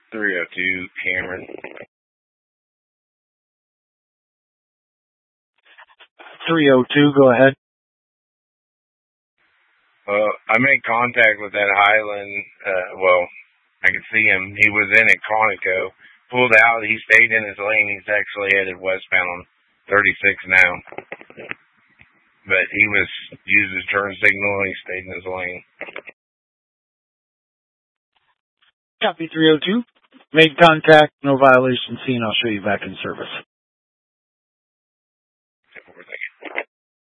302 Cameron. 302, go ahead. I made contact with that Highland. I could see him. He was in at Quantico. Pulled out. He stayed in his lane. He's actually headed westbound on 36 now. But he used his turn signal and he stayed in his lane. Copy 302. Made contact. No violation seen. I'll show you back in service.